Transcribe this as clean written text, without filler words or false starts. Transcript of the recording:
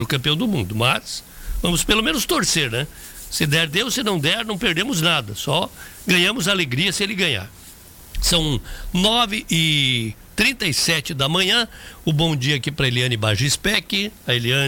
o campeão do mundo, mas vamos pelo menos torcer, né? Se der, deu, se não der, não perdemos nada, só ganhamos alegria se ele ganhar. São 9h37 da manhã, o bom dia aqui para Eliane Bagispec, a Eliane